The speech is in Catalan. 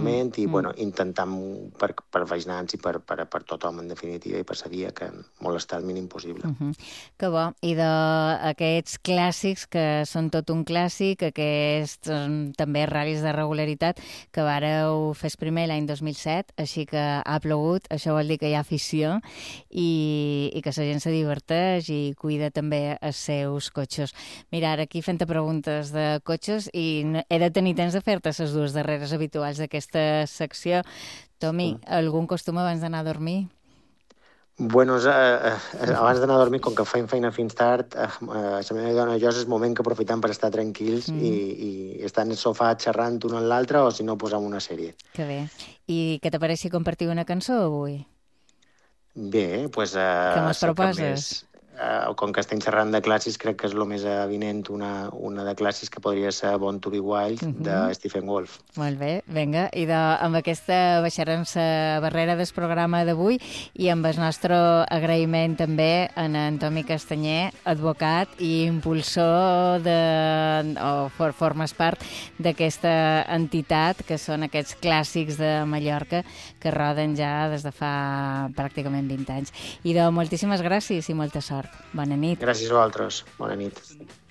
realment, i bueno, intentant per veïnants i per tothom, en definitiva, i per la via, que molestar el mínim possible. Que bo. I d'aquests clàssics, que són tot un clàssic, aquests també ral·lis de regularitat, que vareu fer primer l'any 2007, així que ha plogut, això vol dir que hi ha afició i que la gent se diverteix i cuida també els seus cotxes. Mira, ara aquí fent-te preguntes de cotxes i he de tenir temps de fer-te les dues darreres habituals d'aquesta secció. Tomi, algun costum abans d'anar a dormir? Bueno, abans d'anar a dormir, com que feim feina fins tard, la meva dona i jo és el moment que aprofitem per estar tranquils i estar en el sofà xerrant un amb l'altre, o si no, posem una sèrie. Que bé. I què t'apareix si compartiu una cançó avui? Bé, doncs... Què mos proposes? Com que estem xerrant de clàssics, crec que és el més avinent una de clàssics que podria ser Born to be Wild, de Stephen Wolf. Molt bé, vinga. I amb aquesta baixarem la barrera del programa d'avui i amb el nostre agraïment també a en Tomi Castanyer, advocat i impulsor formes part d'aquesta entitat que són aquests clàssics de Mallorca que roden ja des de fa pràcticament 20 anys. I moltíssimes gràcies i molta sort. Bona nit. Gràcies a vosaltres. Bona nit.